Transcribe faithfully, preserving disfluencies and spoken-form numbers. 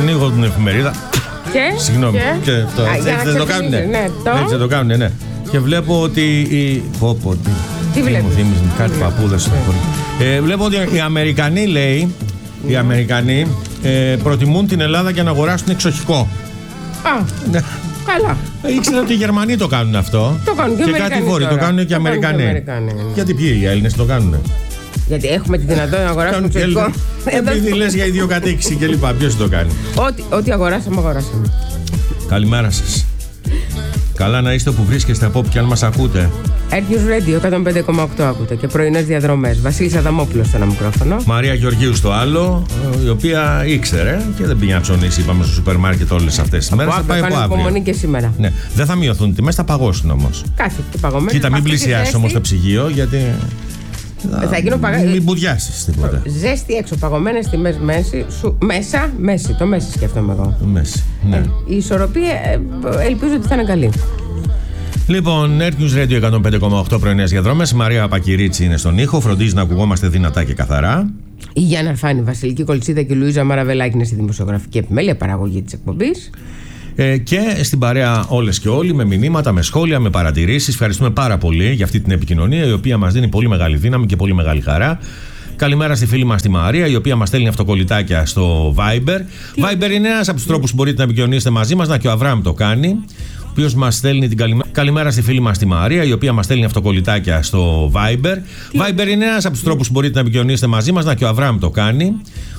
ανοίγω την εφημερίδα. Και. Συγγνώμη. Και, και αυτό, Α, έτσι δεν το κάνουνε. Ναι, το... Έτσι δεν το κάνουνε, ναι. Και βλέπω ότι. Η... Πω, πω, τι, τι βλέπεις? Μου θύμιζε κάτι παππούδες. Ε, βλέπω ότι οι Αμερικανοί, λέει, mm. οι Αμερικανοί ε, προτιμούν την Ελλάδα για να αγοράσουν εξοχικό. Α, ναι. Καλά. Ήξερα ότι οι Γερμανοί το κάνουν αυτό. Το κάνουν και, και κάτι βόρειο το κάνουν και οι Αμερικανοί. Αμερικανοί. Γιατί ποιοι οι Έλληνες το κάνουν? Γιατί έχουμε τη δυνατότητα να αγοράσουμε εξοχικό. Επειδή λες για ιδιοκατοίκηση και λοιπά. Ποιος το κάνει? Ό,τι, ό,τι αγοράσαμε, αγοράσαμε. Καλημέρα σας. Καλά να είστε όπου βρίσκεστε, από όπου και αν μας ακούτε. Έρκιους Radio εκατόν πέντε κόμμα οκτώ ακούτε και πρωινές διαδρομές. Βασίλης Αδαμόπουλος στο ένα μικρόφωνο. Μαρία Γεωργίου στο άλλο, η οποία ήξερε και δεν πήγε να ψωνίσει, είπαμε, στο σούπερ μάρκετ όλες αυτές τις μέρες. Θα πάει από αύριο. Υπομονή και σήμερα. Ναι. Δεν θα μειωθούν οι τιμές, θα παγώσουν όμως. Κάθε και παγωμένο. Κοίτα, μην πλησιάσεις όμως το ψυγείο, γιατί. Θα γίνω παγα... Μην μπουδιάσεις τίποτα. Ζέστη έξω, παγωμένες τιμές μέση, σου... μέσα, μέση, το μέση σκέφτομαι εγώ. Το μέση, ναι. Ε, η ισορροπία ε, ελπίζω ότι θα είναι καλή. Λοιπόν, Air News Radio εκατόν πέντε κόμμα οκτώ πρωινές διαδρόμες. Η Μαρία Πακυρίτσι είναι στον ήχο, φροντίζει να ακουγόμαστε δυνατά και καθαρά. Η Γιάννα Αρφάνη, Βασιλική Κολτσίδα και η Λουίζα Μαραβελάκη είναι στη δημοσιογραφική επιμέλεια παραγωγή της εκπομπής. Ε, και στην παρέα όλες και όλοι, με μηνύματα, με σχόλια, με παρατηρήσεις. Ευχαριστούμε πάρα πολύ για αυτή την επικοινωνία, η οποία μας δίνει πολύ μεγάλη δύναμη και πολύ μεγάλη χαρά. Καλημέρα στη φίλη μας τη Μαρία, η οποία μας στέλνει αυτοκολλητάκια στο Viber. Τι? Viber είναι ένας από τους τρόπους που μπορείτε να επικοινωνήσετε μαζί μας, να και ο Αβραάμ το κάνει. Ο οποίος μας στέλνει την καλημέρα. Καλημέρα στη φίλη μας τη Μαρία, η οποία μας στέλνει αυτοκολλητάκια στο Viber. Τι? Viber είναι ένας από τους τρόπους που μπορείτε να επικοινωνήσετε μαζί μας, να και ο Αβραάμ το κάνει.